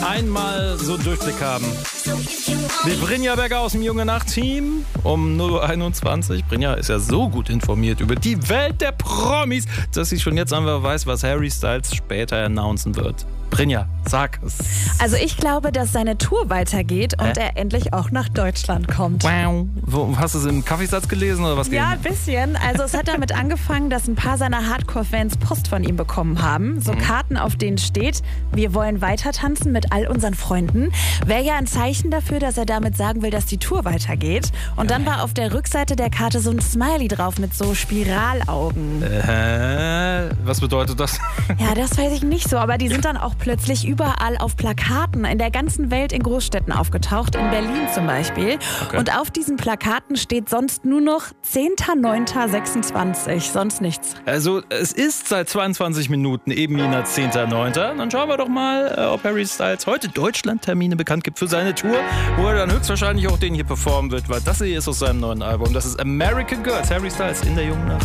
einmal so einen Durchblick haben. Wie Brynja Berger aus dem Junge Nacht-Team um 0.21 Uhr. Brynja ist ja so gut informiert über die Welt der Promis, dass sie schon jetzt einfach weiß, was Harry Styles später announcen wird. Brynja, sag es. Also ich glaube, dass seine Tour weitergeht und er endlich auch nach Deutschland kommt. Wow. Hast du es im Kaffeesatz gelesen oder was? Ja, ein bisschen. Also es hat damit angefangen, dass ein paar seiner Hardcore-Fans Post von ihm bekommen haben. So Karten, auf denen steht, wir wollen weiter tanzen mit all unseren Freunden. Wäre ja ein Zeichen dafür, dass er damit sagen will, dass die Tour weitergeht. Und dann war auf der Rückseite der Karte so ein Smiley drauf mit so Spiralaugen. Was bedeutet das? Ja, das weiß ich nicht so, aber die sind dann auch plötzlich überall auf Plakaten in der ganzen Welt in Großstädten aufgetaucht, in Berlin zum Beispiel. Okay. Und auf diesen Plakaten steht sonst nur noch 10.09.26, sonst nichts. Also es ist seit 22 Minuten eben jener 10.09. Dann schauen wir doch mal, ob Harry Styles heute Deutschland-Termine bekannt gibt für seine Tour, wo er dann höchstwahrscheinlich auch den hier performen wird, weil das hier ist aus seinem neuen Album. Das ist American Girls, Harry Styles in der Jungen Nacht.